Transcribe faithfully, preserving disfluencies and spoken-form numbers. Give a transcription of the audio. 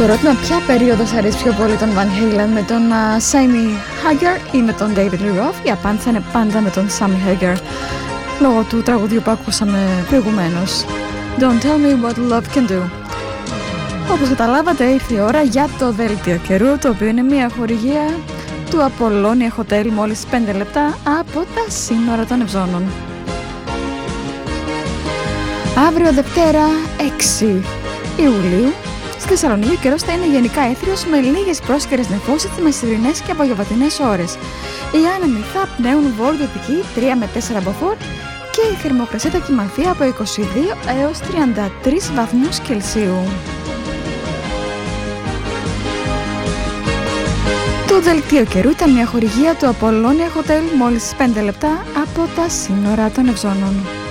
Το ερώτημα, ποια περίοδος αρέσει πιο πολύ τον Van Halen, με τον uh, Sammy Hagar ή με τον David Lee Roth? Η απάντηση είναι πάντα με τον Sammy Hagar, λόγω του τραγουδιού που ακούσαμε προηγουμένως, Don't Tell Me What Love Can Do. Όπως καταλάβατε, ήρθε η ώρα για το δελτίο καιρού, το οποίο είναι μια χορηγία του Apollonia Hotel, μόλις πέντε λεπτά από τα σύνορα των Ευζώνων. Αύριο Δευτέρα έξι Ιουλίου στη Θεσσαλονίκη ο καιρός θα είναι γενικά έθριος με λίγες πρόσκαιρες νεφώσεις στις μεσημερινές και απογευματινές ώρες. Οι άνεμοι θα πνέουν βορειοδυτική τρία με τέσσερα μποφόρ και η θερμοκρασία θα κυμανθεί από είκοσι δύο έως τριάντα τρεις βαθμούς Κελσίου. Το δελτίο καιρού ήταν μια χορηγία του Apollonia Hotel, μόλις πέντε λεπτά από τα σύνορα των Ευζώνων.